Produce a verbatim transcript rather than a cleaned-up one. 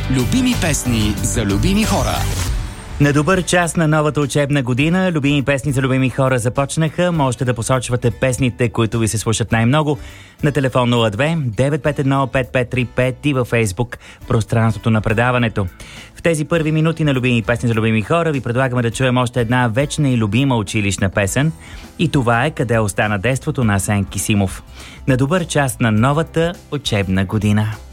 Любими песни за любими хора. На добър час на новата учебна година любими песни за любими хора започнаха. Можете да посочвате песните, които ви се слушат най-много на телефон нула две девет пет едно пет пет три пет и във Фейсбук пространството на предаването. В тези първи минути на любими песни за любими хора ви предлагаме да чуем още една вечна и любима училищна песен. И това е "Къде остана детството" на Асен Кисимов. На добър час на новата учебна година.